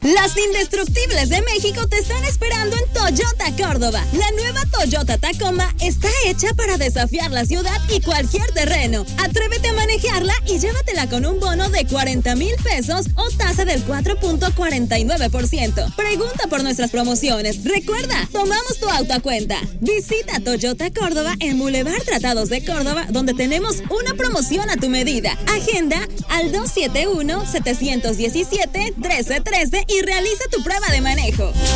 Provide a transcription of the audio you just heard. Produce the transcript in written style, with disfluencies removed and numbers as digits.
Las indestructibles de México te están esperando en Toyota Córdoba. La nueva Toyota Tacoma está hecha para desafiar la ciudad y cualquier terreno. Atrévete a manejarla y llévatela con un bono de 40,000 pesos o tasa del 4.49%. Pregunta por nuestras promociones. Recuerda, tomamos tu auto a cuenta. Visita Toyota Córdoba en Boulevard Tratados de Córdoba, donde tenemos una promoción a tu medida. Agenda al 271-717-1313 y realiza tu prueba de manejo.